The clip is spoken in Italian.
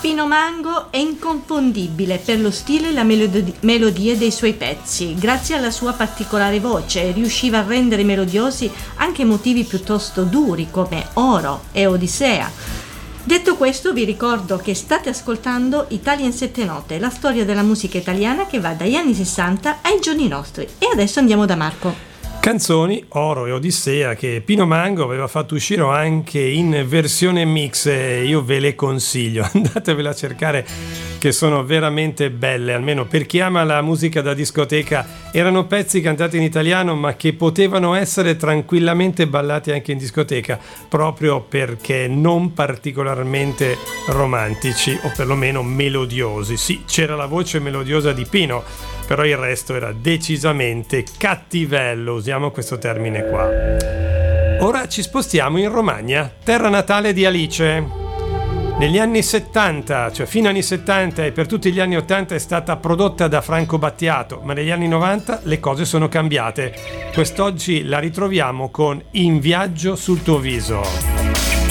Pino Mango è inconfondibile per lo stile e la melodia dei suoi pezzi. Grazie alla sua particolare voce riusciva a rendere melodiosi anche motivi piuttosto duri come Oro e Odissea. Detto questo, vi ricordo che state ascoltando Italia in 7 note, la storia della musica italiana che va dagli anni 60 ai giorni nostri. E adesso andiamo da Marco. Canzoni, Oro e Odissea, che Pino Mango aveva fatto uscire anche in versione mix, e io ve le consiglio, andatevele a cercare, che sono veramente belle, almeno per chi ama la musica da discoteca. Erano pezzi cantati in italiano ma che potevano essere tranquillamente ballati anche in discoteca, proprio perché non particolarmente romantici o perlomeno melodiosi. Sì, c'era la voce melodiosa di Pino, però il resto era decisamente cattivello, usiamo questo termine qua. Ora ci spostiamo in Romagna, terra natale di Alice. Negli anni 70, cioè fino agli anni 70 e per tutti gli anni 80 è stata prodotta da Franco Battiato, ma negli anni 90 le cose sono cambiate. Quest'oggi la ritroviamo con In viaggio sul tuo viso.